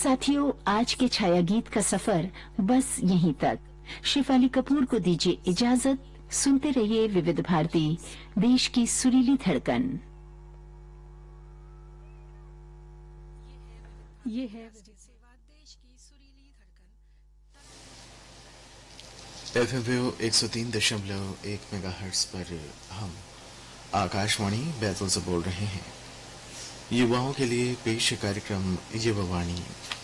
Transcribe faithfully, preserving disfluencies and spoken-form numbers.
साथियों, आज के छाया गीत का सफर बस यहीं तक। शेफाली कपूर को दीजिए इजाजत। सुनते रहिए विविध भारती, देश की सुरीली धड़कन। ये है एफ एम एक सौ तीन दशमलव एक मेगाहर्ट्ज पर हम आकाशवाणी बैतूल से बोल रहे हैं। युवाओं के लिए पेश कार्यक्रम युवावाणी।